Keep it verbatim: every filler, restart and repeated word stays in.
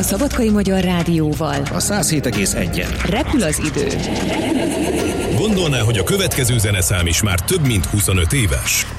a Szabadkai Magyar Rádióval. A száz hét egész egy. Repül az idő. Gondolná, hogy a következő zeneszám is már több mint huszonöt éves?